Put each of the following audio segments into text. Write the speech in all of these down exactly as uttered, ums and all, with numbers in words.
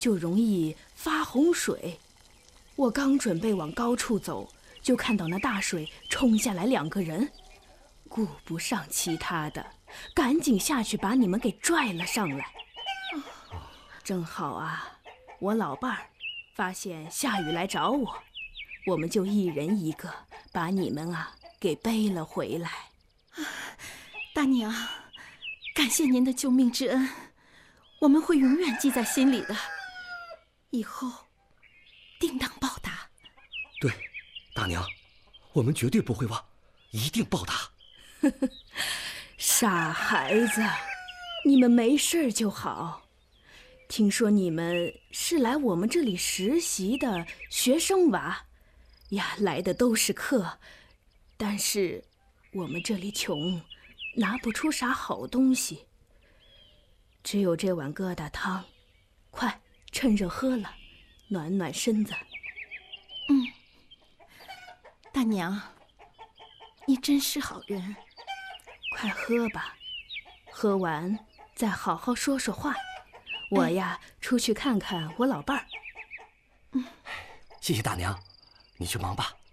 就容易发洪水。我刚准备往高处走，就看到那大水冲下来两个人，顾不上其他的，赶紧下去把你们给拽了上来。正好啊，我老伴儿发现下雨来找我，我们就一人一个把你们啊给背了回来。 大娘，感谢您的救命之恩，我们会永远记在心里的，以后定当报答。 对，大娘，我们绝对不会忘，一定报答。 傻孩子，你们没事就好。听说你们是来我们这里实习的学生娃呀，来的都是客，但是我们这里穷，拿不出啥好东西，只有这碗疙瘩汤，快趁热喝了，暖暖身子。 嗯，大娘，你真是好人。 快喝吧，喝完再好好说说话。我呀，出去看看我老伴儿。 嗯， 谢谢大娘，你去忙吧。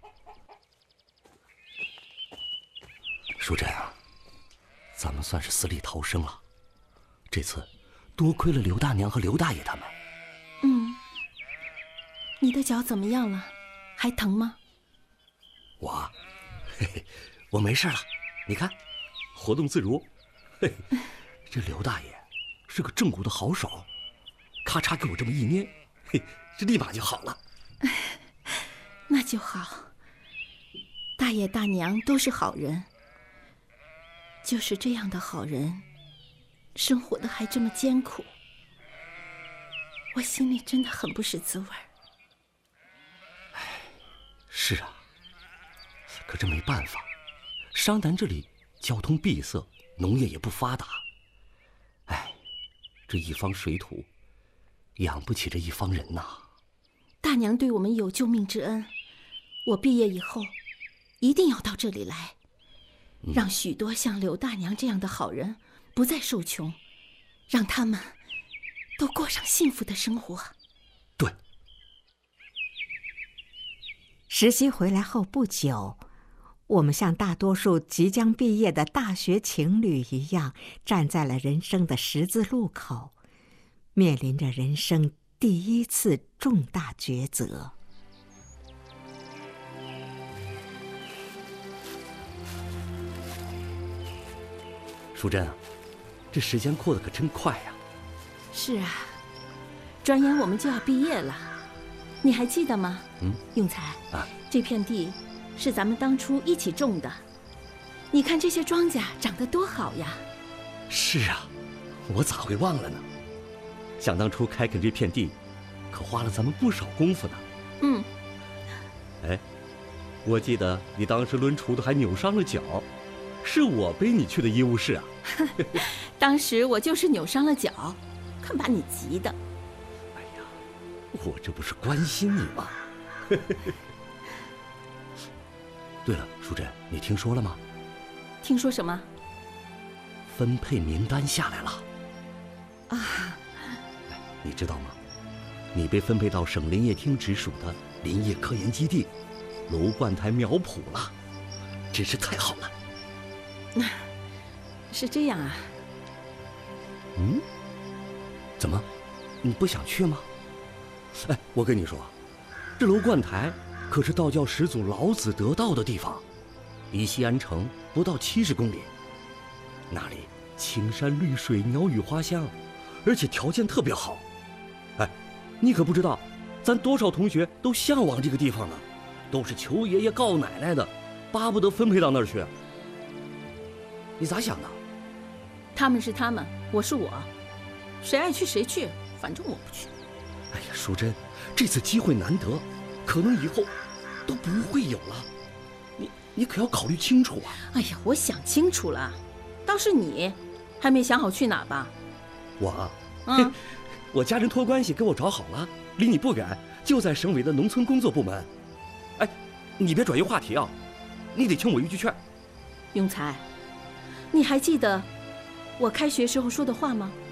淑珍啊，咱们算是死里逃生了。这次多亏了刘大娘和刘大爷他们。 嗯，你的脚怎么样了？还疼吗？ 我，嘿嘿，我没事了。你看，活动自如。嘿嘿，这刘大爷是个正骨的好手，咔嚓给我这么一捏，嘿，这立马就好了。 那就好。大爷大娘都是好人，就是这样的好人，生活的还这么艰苦，我心里真的很不是滋味。 唉，是啊，可这没办法，商南这里交通闭塞，农业也不发达。唉，这一方水土养不起这一方人呐。 大娘对我们有救命之恩，我毕业以后一定要到这里来， 嗯、 让许多像刘大娘这样的好人不再受穷，让他们都过上幸福的生活。 对。 实习回来后不久，我们像大多数即将毕业的大学情侣一样，站在了人生的十字路口，面临着人生第一次重大抉择。 淑珍啊，这时间过得可真快呀。 是啊，转眼我们就要毕业了，你还记得吗？ 嗯， 永才啊， 这片地是咱们当初一起种的，你看这些庄稼长得多好呀。 是啊，我咋会忘了呢？想当初开垦这片地，可花了咱们不少功夫呢。 嗯。 哎，我记得你当时抡锄头还扭伤了脚，是我背你去的医务室啊。 当时我就是扭伤了脚，看把你急的。 哎呀，我这不是关心你吗？对了，淑珍，你听说了吗？ 听说什么？ 分配名单下来了。 啊， 你知道吗？你被分配到省林业厅直属的林业科研基地楼观台苗圃了，真是太好了。 是这样啊。 嗯？怎么？你不想去吗？哎，我跟你说，这楼观台可是道教始祖老子得道的地方，离西安城不到七十公里，那里青山绿水，鸟语花香，而且条件特别好。哎，你可不知道，咱多少同学都向往这个地方呢，都是求爷爷告奶奶的，巴不得分配到那儿去。你咋想的？ 他们是他们，我是我，谁爱去谁去，反正我不去。 哎呀，淑珍，这次机会难得，可能以后都不会有了，你你可要考虑清楚啊！ 哎呀，我想清楚了，倒是你还没想好去哪吧？ 我， 嗯， 我家人托关系给我找好了，离你不远，就在省委的农村工作部门。哎，你别转移话题啊，你得听我一句劝。 永才，你还记得我开学时候说的话吗？